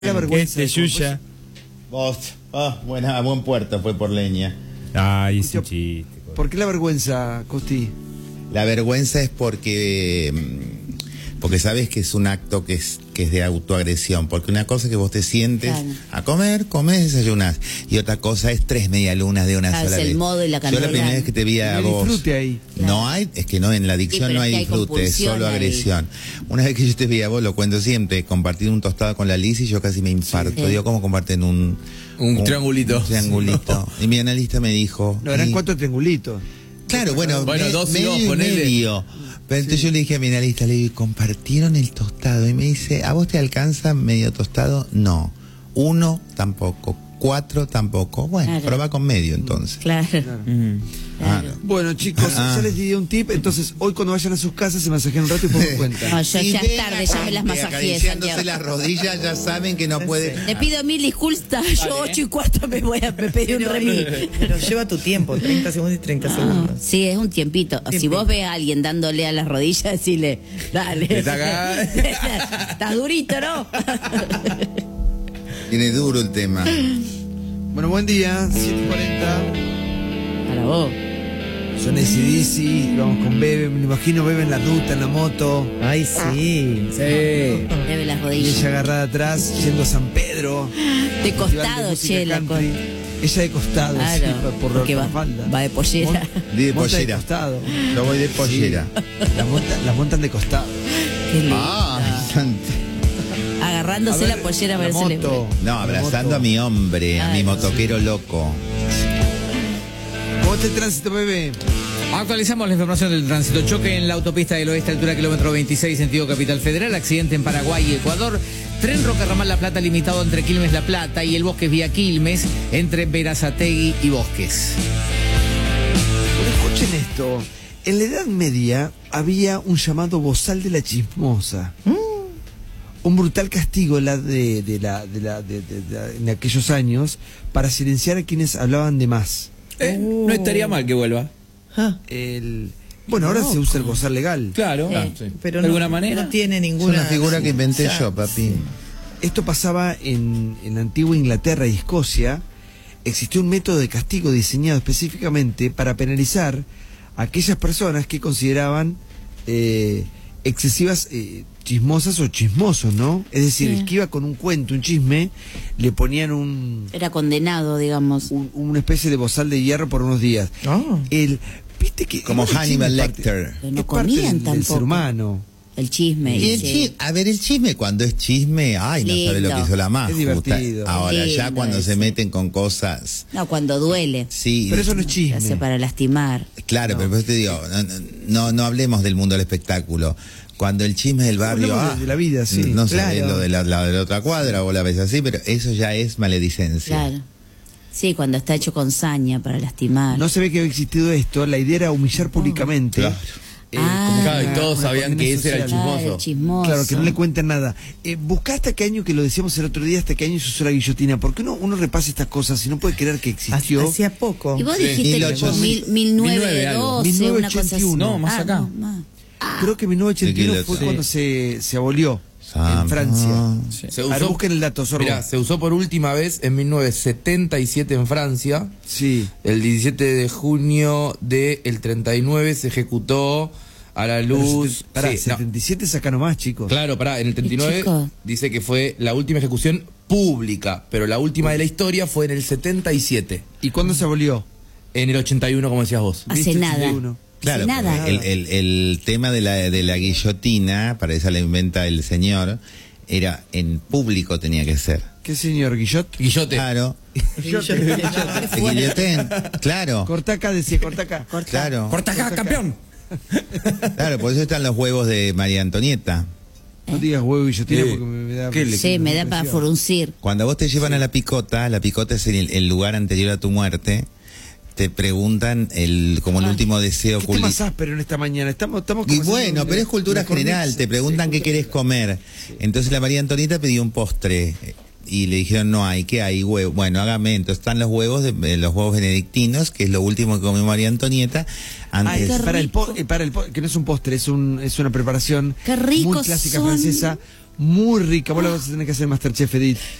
La vergüenza. Yuya. Vos, buen puerto fue por leña. Ay, es un chiste. ¿Por qué la vergüenza, Costi? La vergüenza es porque sabes que es un acto que es de autoagresión, porque una cosa es que vos te sientes a comer, comés, desayunás, y otra cosa es 3 medialunas de una sola vez. El modo y la cantidad. Yo la primera vez que te vi a vos, disfrute ahí. No hay, es que no, en la adicción no hay disfrute, es solo agresión. Una vez que yo te vi a vos, lo cuento siempre, compartir un tostado con la Liz y yo casi me infarto. Digo, ¿cómo comparten un triangulito? Un triangulito. No. Y mi analista me dijo... No, eran 4 triangulitos. Claro, bueno, dos y dos, ponele. medio. Pero entonces yo le dije a mi analista, le digo, ¿compartieron el tostado? Y me dice, ¿a vos te alcanza medio tostado? No. 1 tampoco. 4 tampoco. Bueno, probá con medio entonces. Claro. Bueno, chicos, ya les di un tip. Entonces, hoy cuando vayan a sus casas se masajean un rato y pongan cuenta. No, ya es tarde, ya me las masajeé. Acariciándose las rodillas, ya saben que no puede. Le pido 1000 disculpas. Yo 8:15 me pedí un remis. Pero lleva tu tiempo, 30 segundos y 30 segundos. Sí, es un tiempito. Si vos ves a alguien dándole a las rodillas, decile, dale. Está durito, ¿no? Tiene duro el tema. Bueno, buen día, 7:40. Para vos. Son AC/DC, vamos con Bebe, me imagino Bebe en la ruta, en la moto. Ay, sí. Debe las Y rodillas. ella agarrada atrás, yendo a San Pedro. De costado, che, la cosa. Ella de costado, Claro, sí, por porque la va falda. de pollera. De Monta de pollera. costado. Yo voy de pollera. Las montan de costado. Qué lindo. Ah, Agarrándose la pollera para verse moto. no, abrazando a mi hombre, a mi motoquero loco. ¿Cómo está el tránsito, Bebe? Actualizamos la información del tránsito. Choque en la autopista del oeste, altura kilómetro 26, sentido Capital Federal. Accidente en Paraguay y Ecuador. Tren Roca Ramal La Plata limitado entre Quilmes La Plata y el Bosques vía Quilmes entre Berazategui y Bosques. Bueno, escuchen esto. En la Edad Media había un llamado bozal de la chismosa. Un brutal castigo en aquellos años para silenciar a quienes hablaban de más. No estaría mal que vuelva. Bueno, ahora se usa el bozal legal. Claro, Pero de alguna manera. no tiene Es ninguna... una figura que inventé yo, papi. Esto pasaba en la antigua Inglaterra y Escocia. Existió un método de castigo diseñado específicamente para penalizar a aquellas personas que consideraban excesivas chismosas o chismosos, ¿no? Es decir, el que iba con un cuento, un chisme, le ponían Era condenado, digamos. una especie de bozal de hierro por unos días. ¿Viste que Como igual el chisme Hannibal es parte- Lecter. Pero no es parte comían del tampoco. ser humano. El chisme. Y el sí. a ver, el chisme, cuando es chisme, ay, no sabe lo que hizo la más. Es divertido. Ahora, ya Lindo cuando eso. se meten con cosas. No, cuando duele. Sí. Pero eso no es Se chisme. hace para lastimar. Claro, pero pues te digo, no hablemos del mundo del espectáculo. Cuando el chisme del barrio, Hablamos de la vida, sí. no sé, Claro. lo de la otra cuadra o la ves así, pero eso ya es maledicencia. Claro. Sí, cuando está hecho con saña para lastimar. No se ve que había existido esto. La idea era humillar públicamente. Claro. Como Claro, y una- todos una sabían que condena ese era el social. chismoso. Claro, el chismoso. Claro, que no le cuenten nada. Buscá hasta qué año, que lo decíamos el otro día, hasta qué año se usó la guillotina. Porque uno repasa estas cosas y no puede creer que existió. Hacía poco. Y vos dijiste que por 1912, 1981. una cosa así. No, más acá. No, más. Creo que 1981 Sí. fue cuando se abolió en Francia. Se A ver, usó, busquen el dato, Sorbo. mirá, se usó por última vez en 1977 en Francia. Sí. El 17 de junio del 39 se ejecutó a la luz. Pará, Sí, no, 77 saca nomás, chicos. claro, pará, en el 39 chico. dice que fue la última ejecución pública, pero la última de la historia fue en el 77. ¿Y cuándo se abolió? En el 81, como decías vos. Hace ¿Viste? nada. 81. Claro, Nada. el tema de la guillotina, para esa la inventa el señor, era en público tenía que ser. ¿Qué señor Guillot? Guillote. Claro. El guillotén, claro. Corta acá, decía, corta acá. Claro. ¡Corta acá, campeón! Claro, por eso están los huevos de María Antonieta. No digas huevo guillotina porque me da... Sí, me da para fruncir. Cuando vos te llevan a la picota es el lugar anterior a tu muerte, te preguntan como el último deseo ¿Qué tema más culinario. áspero en esta mañana? Estamos Y conversando bueno, de- pero es cultura de la general, cornisa. te preguntan qué querés comer. Entonces la María Antonieta pidió un postre y le dijeron no hay, ¿qué hay? Huevo. Bueno, hágame, entonces están los huevos los huevos benedictinos, que es lo último que comió María Antonieta. Antes, qué para el rico. que no es un postre, es una preparación Qué rico muy clásica son. francesa muy rica. Vos la vas a tener que hacer Masterchef, Edith.